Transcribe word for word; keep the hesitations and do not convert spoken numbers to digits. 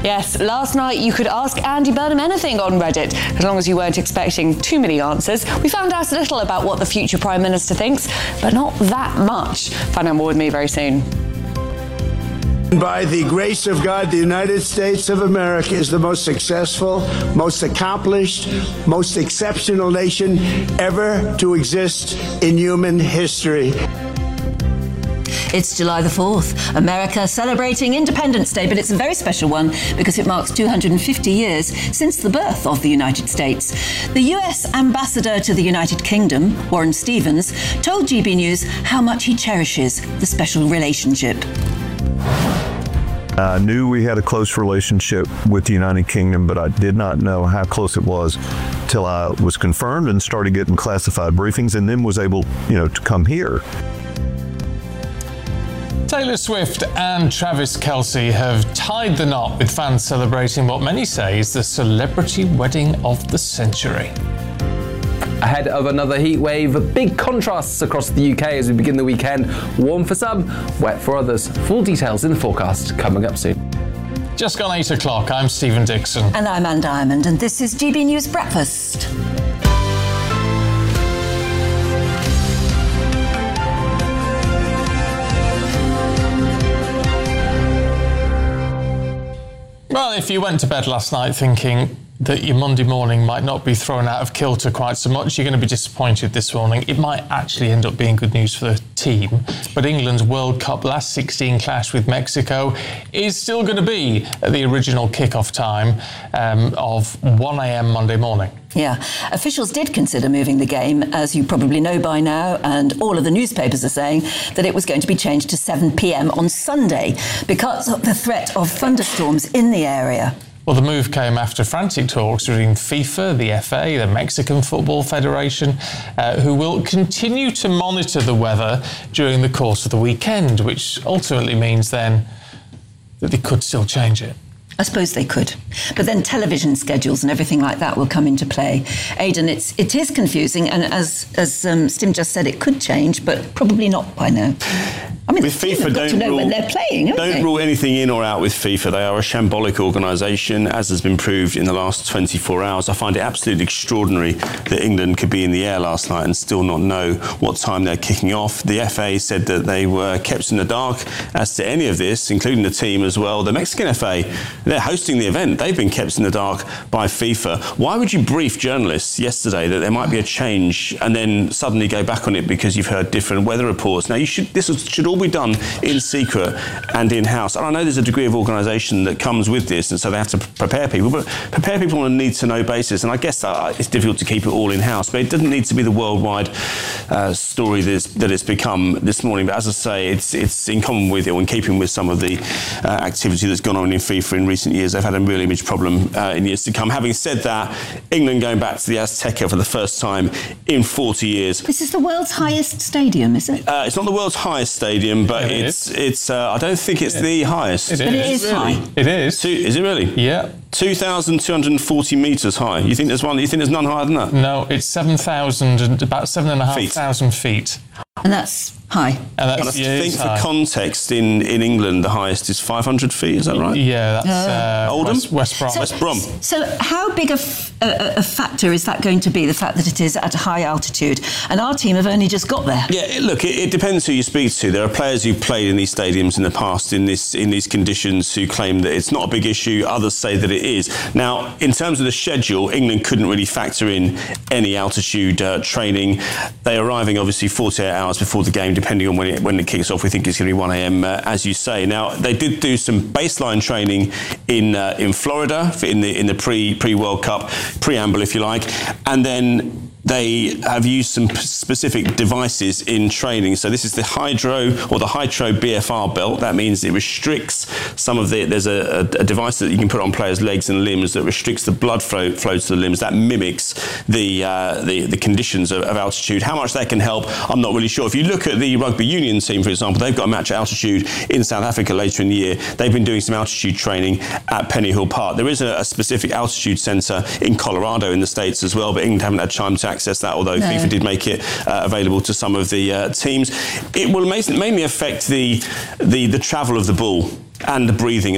Yes, last night you could ask Andy Burnham anything on Reddit, as long as you weren't expecting too many answers. We found out a little about what the future Prime Minister thinks, but not that much. Find out more with me very soon. By the grace of God, the United States of America is the most successful, most accomplished, most exceptional nation ever to exist in human history. It's July the fourth, America celebrating Independence Day, but it's a very special one because it marks two hundred fifty years since the birth of the United States. The U S ambassador to the United Kingdom, Warren Stevens, told G B News how much he cherishes the special relationship. I knew we had a close relationship with the United Kingdom, but I did not know how close it was till I was confirmed and started getting classified briefings, and then was able, you know, to come here. Taylor Swift and Travis Kelce have tied the knot, with fans celebrating what many say is the celebrity wedding of the century. Ahead of another heat wave, big contrasts across the U K as we begin the weekend. Warm for some, wet for others. Full details in the forecast coming up soon. Just gone eight o'clock, I'm Stephen Dixon. And I'm Anne Diamond, and this is G B News Breakfast. Well, if you went to bed last night thinking that your Monday morning might not be thrown out of kilter quite so much, you're going to be disappointed this morning. It might actually end up being good news for the team, but England's World Cup last sixteen clash with Mexico is still going to be at the original kick-off time um, of one a.m. Monday morning. Yeah, officials did consider moving the game, as you probably know by now, and all of the newspapers are saying that it was going to be changed to seven p.m. on Sunday because of the threat of thunderstorms in the area. Well, the move came after frantic talks between FIFA, the F A, the Mexican Football Federation, uh, who will continue to monitor the weather during the course of the weekend, which ultimately means then that they could still change it. I suppose they could. But then television schedules and everything like that will come into play. Aidan, it's, it is confusing, and as, as um, Stim just said, it could change, but probably not by now. I mean, with FIFA, got to don't know rule, when they're playing, don't they? rule anything in or out with FIFA. They are a shambolic organisation, as has been proved in the last twenty-four hours. I find it absolutely extraordinary that England could be in the air last night and still not know what time they're kicking off. The F A said that they were kept in the dark as to any of this, including the team as well. The Mexican F A, they're hosting the event. They've been kept in the dark by FIFA. Why would you brief journalists yesterday that there might be a change and then suddenly go back on it because you've heard different weather reports? Now, you should this should all be done in secret and in-house. And I know there's a degree of organisation that comes with this, and so they have to prepare people, but prepare people on a need-to-know basis. And I guess uh, it's difficult to keep it all in-house, but it doesn't need to be the worldwide uh, story that it's, that it's become this morning. But as I say, it's it's in common with it, or in keeping with some of the uh, activity that's gone on in FIFA in recent years. They've had a real image problem uh, in years to come. Having said that, England going back to the Azteca for the first time in forty years. This is the world's highest stadium, is it? Uh, it's not the world's highest stadium, but It it's, is. it's uh, I don't think it's It the highest. It But it is. is high. It is. Two, is it really? Yeah. two thousand two hundred forty metres high. You think there's one? You think there's none higher than that? No, it's seven thousand and about seven and a half Feet. thousand feet. And that's high. And And I that's, yeah, think it's for high. context, in, in England, the highest is five hundred feet. Is that right? Yeah, that's uh, Oldham? West, West Brom. So- West Brom. So how big a, f- a- a factor is that going to be, the fact that it is at a high altitude? And our team have only just got there. Yeah, it- look, it, it depends who you speak to. There are players who've played in these stadiums in the past in this in these conditions who claim that it's not a big issue. Others say that it is. Now, in terms of the schedule, England couldn't really factor in any altitude uh, training. They're arriving, obviously, forty-eight hours before the game, depending on when it, when it kicks off. We think it's going to be one a.m., uh, as you say. Now, they did do some baseline training in uh, in Florida for in the in the pre pre World Cup preamble, if you like, and then they have used some p- specific devices in training. So this is the Hydro or the Hydro B F R belt. That means it restricts some of the, there's a, a, a device that you can put on players' legs and limbs that restricts the blood flow, flow to the limbs. That mimics the uh, the, the conditions of, of altitude. How much that can help, I'm not really sure. If you look at the rugby union team, for example, they've got a match at altitude in South Africa later in the year. They've been doing some altitude training at Penny Hill Park. There is a, a specific altitude centre in Colorado in the States as well, but England haven't had time to access that, although no. FIFA did make it uh, available to some of the uh, teams. It will mainly affect the, the the travel of the ball and the breathing